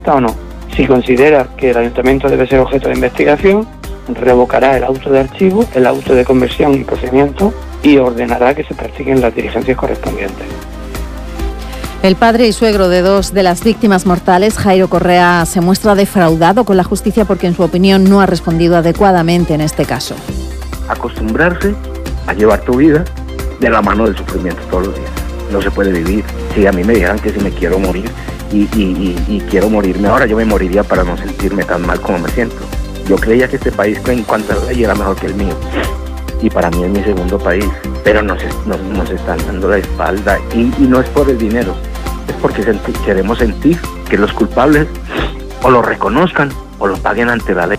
¿O no? Si considera que el ayuntamiento debe ser objeto de investigación, revocará el auto de archivo, el auto de conversión y procedimiento y ordenará que se practiquen las diligencias correspondientes. El padre y suegro de dos de las víctimas mortales, Jairo Correa, se muestra defraudado con la justicia porque, en su opinión, no ha respondido adecuadamente en este caso. Acostumbrarse a llevar tu vida de la mano del sufrimiento todos los días. No se puede vivir. Si a mí me dijeran que si me quiero morir y quiero morirme ahora, yo me moriría para no sentirme tan mal como me siento. Yo creía que este país, en cuanto a ley, era mejor que el mío. Y para mí es mi segundo país. Pero nos están dando la espalda. Y no es por el dinero. Es porque queremos sentir que los culpables o lo reconozcan o lo paguen ante la ley.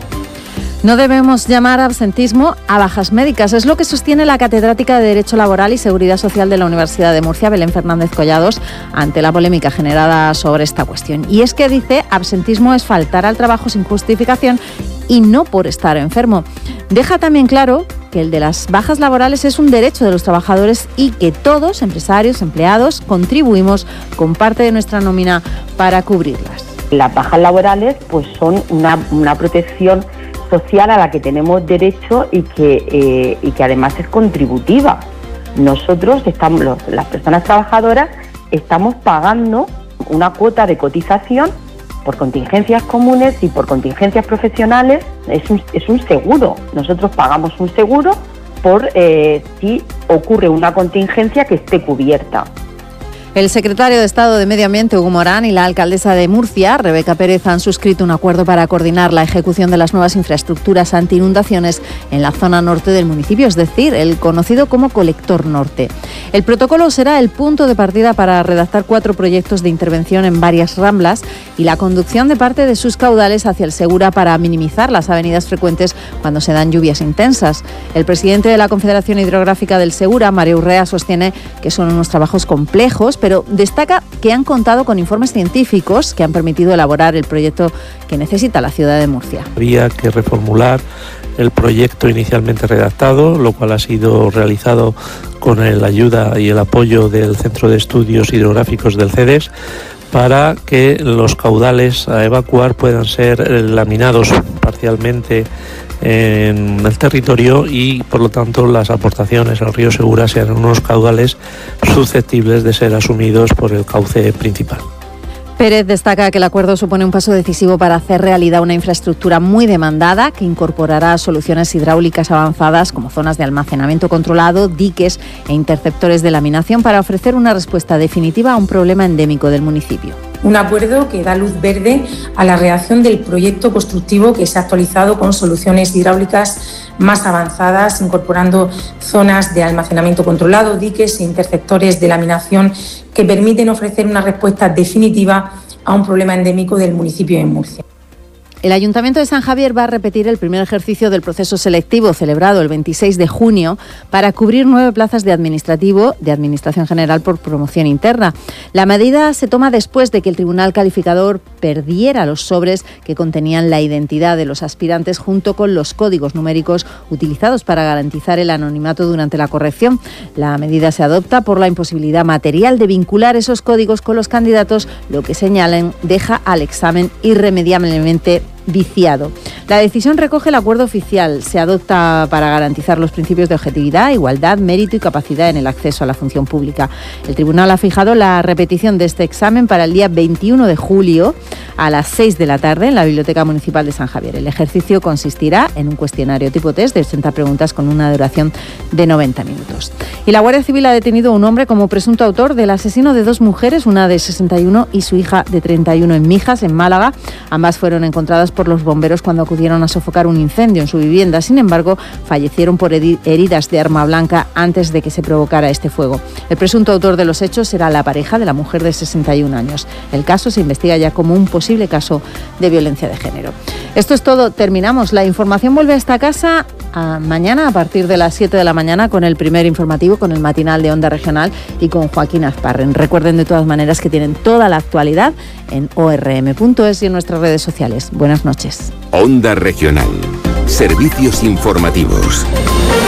No debemos llamar absentismo a bajas médicas. Es lo que sostiene la catedrática de Derecho Laboral y Seguridad Social de la Universidad de Murcia, Belén Fernández Collados, ante la polémica generada sobre esta cuestión. Y es que dice, absentismo es faltar al trabajo sin justificación y no por estar enfermo. Deja también claro que el de las bajas laborales es un derecho de los trabajadores y que todos, empresarios, empleados, contribuimos con parte de nuestra nómina para cubrirlas. Las bajas laborales pues son una protección social a la que tenemos derecho y que además es contributiva. Nosotros las personas trabajadoras estamos pagando una cuota de cotización por contingencias comunes y por contingencias profesionales. Es un seguro. Nosotros pagamos un seguro por si ocurre una contingencia que esté cubierta. El secretario de Estado de Medio Ambiente, Hugo Morán, y la alcaldesa de Murcia, Rebeca Pérez, han suscrito un acuerdo para coordinar la ejecución de las nuevas infraestructuras anti-inundaciones en la zona norte del municipio, es decir, el conocido como Colector Norte. El protocolo será el punto de partida para redactar 4 proyectos de intervención en varias ramblas y la conducción de parte de sus caudales hacia el Segura para minimizar las avenidas frecuentes cuando se dan lluvias intensas. El presidente de la Confederación Hidrográfica del Segura, Mario Urrea, sostiene que son unos trabajos complejos, pero destaca que han contado con informes científicos que han permitido elaborar el proyecto que necesita la ciudad de Murcia. Había que reformular el proyecto inicialmente redactado, lo cual ha sido realizado con la ayuda y el apoyo del Centro de Estudios Hidrográficos del CEDES, para que los caudales a evacuar puedan ser laminados parcialmente en el territorio y, por lo tanto, las aportaciones al río Segura sean unos caudales susceptibles de ser asumidos por el cauce principal. Pérez destaca que el acuerdo supone un paso decisivo para hacer realidad una infraestructura muy demandada que incorporará soluciones hidráulicas avanzadas como zonas de almacenamiento controlado, diques e interceptores de laminación para ofrecer una respuesta definitiva a un problema endémico del municipio. Un acuerdo que da luz verde a la redacción del proyecto constructivo que se ha actualizado con soluciones hidráulicas más avanzadas, incorporando zonas de almacenamiento controlado, diques e interceptores de laminación que permiten ofrecer una respuesta definitiva a un problema endémico del municipio de Murcia. El Ayuntamiento de San Javier va a repetir el primer ejercicio del proceso selectivo celebrado el 26 de junio para cubrir 9 plazas de Administración General por promoción interna. La medida se toma después de que el Tribunal Calificador perdiera los sobres que contenían la identidad de los aspirantes junto con los códigos numéricos utilizados para garantizar el anonimato durante la corrección. La medida se adopta por la imposibilidad material de vincular esos códigos con los candidatos, lo que señalan deja al examen irremediablemente viciado. La decisión recoge el acuerdo oficial. Se adopta para garantizar los principios de objetividad, igualdad, mérito y capacidad en el acceso a la función pública. El tribunal ha fijado la repetición de este examen para el día 21 de julio a las 6 de la tarde en la Biblioteca Municipal de San Javier. El ejercicio consistirá en un cuestionario tipo test de 80 preguntas con una duración de 90 minutos. Y la Guardia Civil ha detenido a un hombre como presunto autor del asesino de 2 mujeres, una de 61 y su hija de 31 en Mijas, en Málaga. Ambas fueron encontradas por los bomberos cuando acudieron a sofocar un incendio en su vivienda. Sin embargo, fallecieron por heridas de arma blanca antes de que se provocara este fuego. El presunto autor de los hechos será la pareja de la mujer de 61 años. El caso se investiga ya como un posible caso de violencia de género. Esto es todo, terminamos. La información vuelve a esta casa mañana a partir de las 7 de la mañana con el primer informativo, con el matinal de Onda Regional y con Joaquín Azparren. Recuerden de todas maneras que tienen toda la actualidad en orm.es y en nuestras redes sociales. Buenas noches. Onda Regional. Servicios informativos.